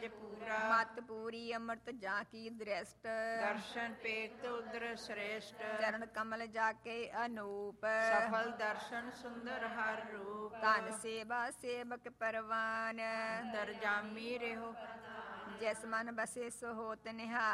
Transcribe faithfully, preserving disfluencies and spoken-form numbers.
ਨਿਜ ਪੂਰਾ। ਮਤ ਪੂਰੀ ਅੰਮ੍ਰਿਤ ਜਾ ਕੀ ਦ੍ਰਿਸ਼ਟ, ਦਰਸ਼ਨ ਪੇਖਤ ਉਦਰ ਸ੍ਰੇਸ਼ਟ। ਚਰਨ ਕਮਲ ਜਾ ਕੇ ਅਨੂਪ, ਸਫਲ ਦਰਸ਼ਨ ਸੁੰਦਰ ਹਰ ਰੂਪ। ਧਨ ਸੇਵਾ ਸੇਵਕ ਪਰਵਾਨ, ਦਰ ਜਾਮੀ ਰਹਿਓ ਜਿਸ ਮਨ ਬਸੇ ਸੋ ਹੋਤ ਨਿਹਾਲ।